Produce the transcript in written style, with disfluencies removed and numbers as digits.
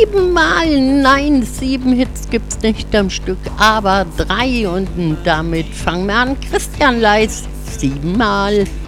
7-mal. Nein, 7 Hits gibt's nicht am Stück, aber 3 und damit fangen wir an. Christian Leist, 7-mal.